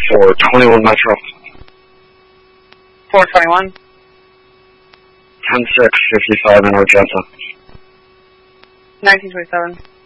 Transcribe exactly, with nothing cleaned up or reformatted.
for twenty-one Metro. four twenty-one. ten six fifty-five in Argenta. nineteen twenty-seven.